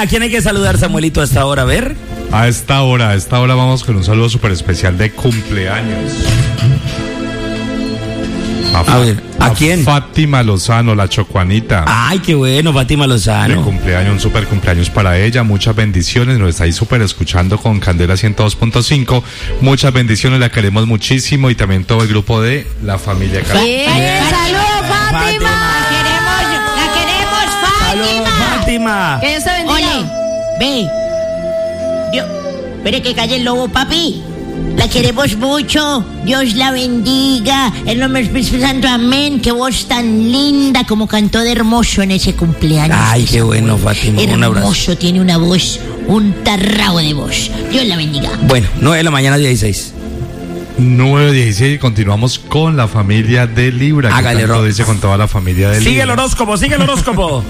¿A quién hay que saludar, Samuelito, a esta hora? A ver. A esta hora vamos con un saludo súper especial de cumpleaños. A ver, ¿a quién? Fátima Lozano, la Chocuanita. Ay, qué bueno, Fátima Lozano. De cumpleaños, un súper cumpleaños para ella. Muchas bendiciones. Nos está ahí súper escuchando con Candela 102.5. Muchas bendiciones, la queremos muchísimo. Y también todo el grupo de la familia ¡Saludos, Fátima! La queremos, Fátima. ¡Saludos, Fátima! Que Dios te bendiga. Ole, ve. Dios, espere que calle el lobo, papi. La queremos mucho. Dios la bendiga. En nombre del Espíritu Santo, amén. Qué voz tan linda, como cantó de hermoso en ese cumpleaños. Ay, qué bueno, Fátima. Un abrazo. Hermoso, tiene una voz, un tarrao de voz. Dios la bendiga. Bueno, 9 de la mañana, 16. 9:16 y continuamos con la familia de Libra. Hágale, Ro. Dice con toda la familia de Libra. Sigue el horóscopo.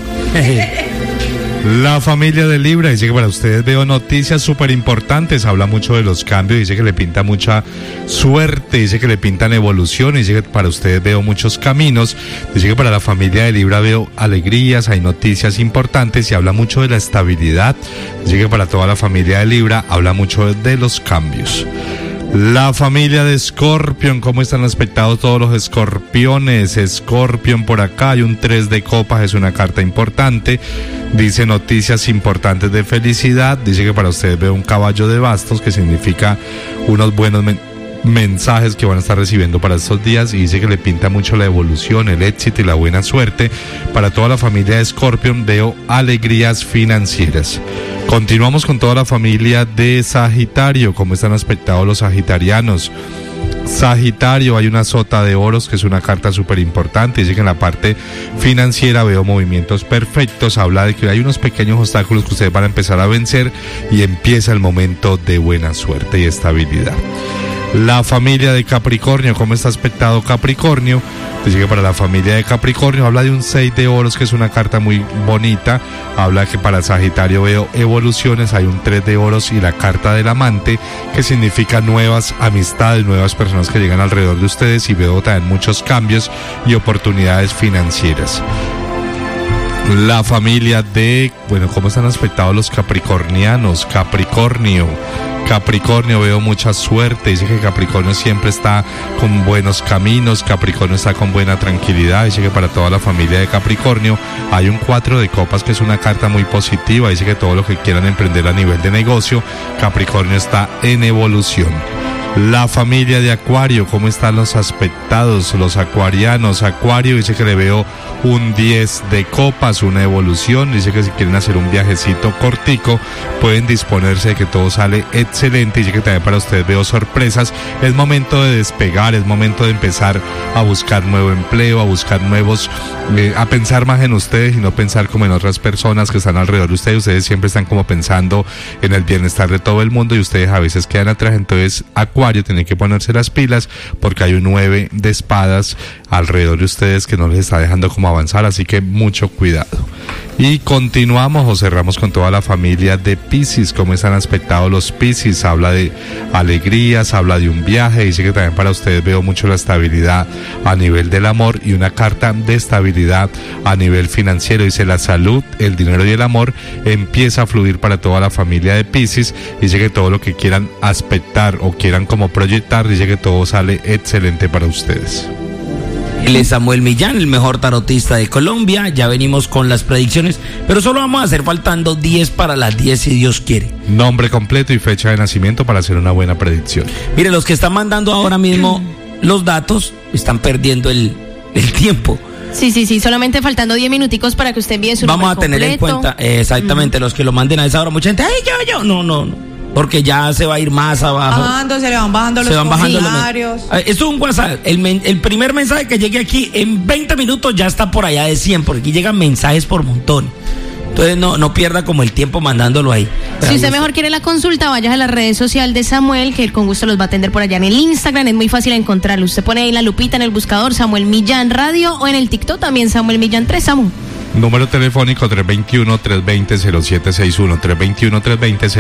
La familia de Libra dice que para ustedes veo noticias súper importantes. Habla mucho de los cambios, dice que le pinta mucha suerte, dice que le pintan evolución, dice que para ustedes veo muchos caminos. Dice que para la familia de Libra veo alegrías, hay noticias importantes y habla mucho de la estabilidad. Dice que para toda la familia de Libra habla mucho de los cambios. La familia de Escorpión, ¿cómo están aspectados todos los escorpiones? Escorpión, por acá hay un 3 de copas, es una carta importante. Dice noticias importantes de felicidad. Dice que para ustedes veo un caballo de bastos, que significa unos buenos mensajes que van a estar recibiendo para estos días, y dice que le pinta mucho la evolución, el éxito y la buena suerte. Para toda la familia de Escorpión veo alegrías financieras. Continuamos con toda la familia de Sagitario. ¿Cómo están aspectados los sagitarianos? Sagitario, hay una sota de oros, que es una carta súper importante. Dice que en la parte financiera veo movimientos perfectos. Habla de que hay unos pequeños obstáculos que ustedes van a empezar a vencer y empieza el momento de buena suerte y estabilidad. La familia de Capricornio, ¿cómo está aspectado Capricornio? Dice que para la familia de Capricornio habla de un 6 de oros, que es una carta muy bonita. Habla que para Sagitario veo evoluciones, hay un 3 de oros y la carta del amante, que significa nuevas amistades, nuevas personas que llegan alrededor de ustedes, y veo también muchos cambios y oportunidades financieras. La familia de, ¿cómo están aspectados los capricornianos? Capricornio, veo mucha suerte. Dice que Capricornio siempre está con buenos caminos, Capricornio está con buena tranquilidad. Dice que para toda la familia de Capricornio hay un 4 de copas, que es una carta muy positiva. Dice que todo lo que quieran emprender a nivel de negocio, Capricornio está en evolución. La familia de Acuario, ¿cómo están los aspectados, los acuarianos? Acuario, dice que le veo un 10 de copas, una evolución. Dice que si quieren hacer un viajecito cortico, pueden disponerse de que todo sale excelente. Dice que también para ustedes veo sorpresas. Es momento de despegar, es momento de empezar a buscar nuevo empleo, a buscar nuevos, a pensar más en ustedes y no pensar como en otras personas que están alrededor de ustedes. Ustedes siempre están como pensando en el bienestar de todo el mundo y ustedes a veces quedan atrás. Entonces, Acuario tiene que ponerse las pilas, porque hay un 9 de espadas alrededor de ustedes que no les está dejando como avanzar, así que mucho cuidado. Y continuamos o cerramos con toda la familia de Piscis. ¿Cómo están aspectados los Piscis? Habla de alegrías, habla de un viaje. Dice que también para ustedes veo mucho la estabilidad a nivel del amor y una carta de estabilidad a nivel financiero. Dice la salud, el dinero y el amor empieza a fluir para toda la familia de Piscis. Dice que todo lo que quieran aspectar o quieran como proyectar, dice que todo sale excelente para ustedes. Él es Samuel Millán, el mejor tarotista de Colombia. Ya venimos con las predicciones, pero solo vamos a hacer faltando 10 para las 10 si Dios quiere. Nombre completo y fecha de nacimiento para hacer una buena predicción. Mire, los que están mandando ahora mismo los datos están perdiendo el tiempo. Sí, solamente faltando 10 minuticos para que usted envíe su nombre completo. Vamos a tener en cuenta, exactamente, los que lo manden a esa hora. Mucha gente, yo, no. Porque ya se va a ir más abajo. Se le van bajando los comentarios. Esto es un WhatsApp. El primer mensaje que llegue aquí en 20 minutos ya está por allá de 100, porque aquí llegan mensajes por montón. Entonces no pierda como el tiempo mandándolo ahí. Si usted mejor quiere la consulta, vaya a las redes sociales de Samuel, que él con gusto los va a atender por allá en el Instagram. Es muy fácil encontrarlo. Usted pone ahí la lupita en el buscador Samuel Millán Radio, o en el TikTok también Samuel Millán 3, Samu. Número telefónico 321-320-0761, 321-320-0761.